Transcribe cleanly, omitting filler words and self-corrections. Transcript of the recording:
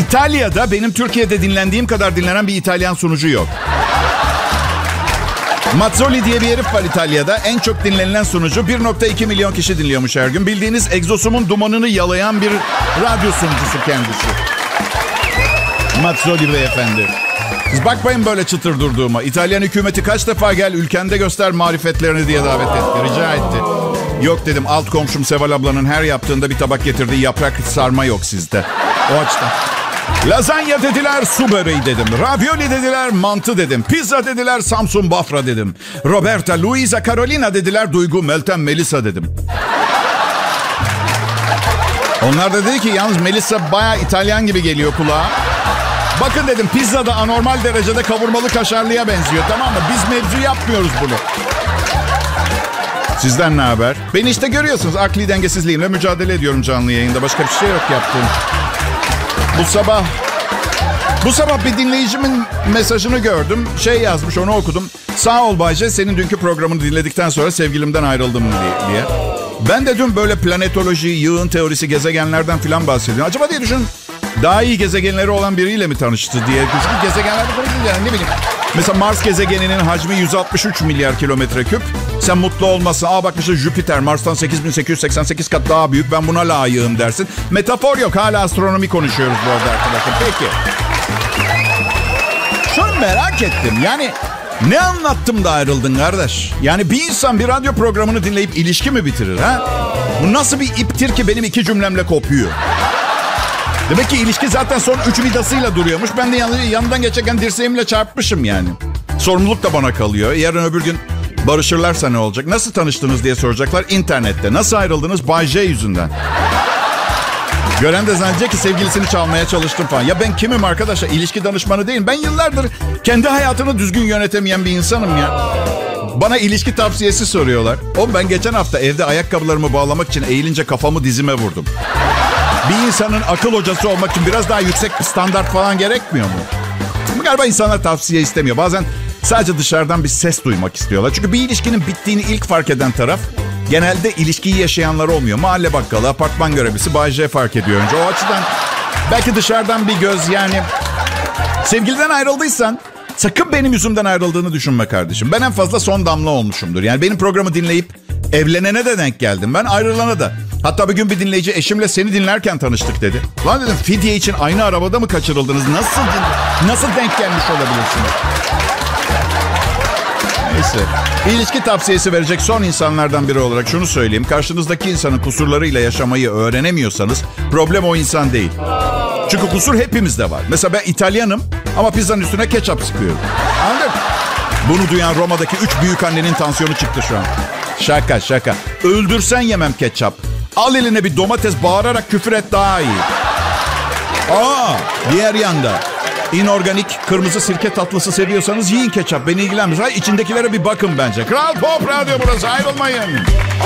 İtalya'da benim Türkiye'de dinlendiğim kadar dinlenen bir İtalyan sunucu yok. Mazzoli diye bir herif var İtalya'da. En çok dinlenilen sunucu. 1.2 milyon kişi dinliyormuş her gün. Bildiğiniz egzosumun dumanını yalayan bir radyo sunucusu kendisi. Mazzoli beyefendi. Siz bakmayın böyle çıtır durduğuma. İtalyan hükümeti kaç defa gel ülkende göster marifetlerini diye davet etti. Rica etti. Yok dedim, alt komşum Seval ablanın her yaptığında bir tabak getirdiği yaprak sarma yok sizde. O açıdan. Lazanya dediler, su böreği dedim. Ravioli dediler, mantı dedim. Pizza dediler, Samsun Bafra dedim. Roberta, Luisa, Carolina dediler, Duygu, Meltem, Melisa dedim. Onlar da dedi ki yalnız Melisa bayağı İtalyan gibi geliyor kulağa. Bakın dedim, pizza da anormal derecede kavurmalı kaşarlıya benziyor, tamam mı? Biz mevzu yapmıyoruz bunu. Sizden ne haber? Beni işte görüyorsunuz, akli dengesizliğimle mücadele ediyorum canlı yayında. Başka bir şey yok yaptığım. Bu sabah bir dinleyicimin mesajını gördüm. Şey yazmış, onu okudum. Sağ ol Bayce, senin dünkü programını dinledikten sonra sevgilimden ayrıldım diye. Ben de dün böyle planetoloji, yığın teorisi, gezegenlerden falan bahsediyorum. Acaba diye düşün, daha iyi gezegenleri olan biriyle mi tanıştı diye düşün. Gezegenlerde konuşunca yani ne bileyim. Mesela Mars gezegeninin hacmi 163 milyar kilometre küp. Sen mutlu olmasın. Bak mesela Jüpiter Mars'tan 8888 kat daha büyük. Ben buna layığım dersin. Metafor yok. Hala astronomi konuşuyoruz bu arada arkadaşlar. Peki. Şunu merak ettim. Yani ne anlattım da ayrıldın kardeş? Yani bir insan bir radyo programını dinleyip ilişki mi bitirir ha? Bu nasıl bir iptir ki benim 2 cümlemle kopuyor? Demek ki ilişki zaten son 3 vidasıyla duruyormuş. Ben de yanından geçerken dirseğimle çarpmışım yani. Sorumluluk da bana kalıyor. Yarın öbür gün barışırlarsa ne olacak? Nasıl tanıştınız diye soracaklar internette. Nasıl ayrıldınız? Bay J yüzünden. Gören de zannedecek ki sevgilisini çalmaya çalıştım falan. Ya ben kimim arkadaşlar? İlişki danışmanı değilim. Ben yıllardır kendi hayatını düzgün yönetemeyen bir insanım ya. Bana ilişki tavsiyesi soruyorlar. Oğlum ben geçen hafta evde ayakkabılarımı bağlamak için eğilince kafamı dizime vurdum. Bir insanın akıl hocası olmak için biraz daha yüksek bir standart falan gerekmiyor mu? Bu galiba insanlar tavsiye istemiyor. Bazen sadece dışarıdan bir ses duymak istiyorlar. Çünkü bir ilişkinin bittiğini ilk fark eden taraf genelde ilişkiyi yaşayanlar olmuyor. Mahalle bakkalı, apartman görevlisi, Bay J fark ediyor önce. O açıdan belki dışarıdan bir göz yani. Sevgiliden ayrıldıysan sakın benim yüzümden ayrıldığını düşünme kardeşim. Ben en fazla son damla olmuşumdur. Yani benim programı dinleyip evlenene de denk geldim. Ben ayrılana da. Hatta bir gün bir dinleyici eşimle seni dinlerken tanıştık dedi. Lan dedim, fidye için aynı arabada mı kaçırıldınız? Nasıl denk gelmiş olabilirsiniz? Neyse. İlişki tavsiyesi verecek son insanlardan biri olarak şunu söyleyeyim. Karşınızdaki insanın kusurlarıyla yaşamayı öğrenemiyorsanız problem o insan değil. Çünkü kusur hepimizde var. Mesela ben İtalyanım ama pizzanın üstüne ketçap sıkıyorum. Anladın? Bunu duyan Roma'daki 3 büyükannenin tansiyonu çıktı şu an. Şaka. Öldürsen yemem ketçap. Al eline bir domates, bağırarak küfür et daha iyi. Diğer yanda inorganik kırmızı sirke tatlısı seviyorsanız yiyin ketçap. Beni ilgilenmez. İçindekilere bir bakın bence. Kral Pop Radyo burası, ayrılmayın.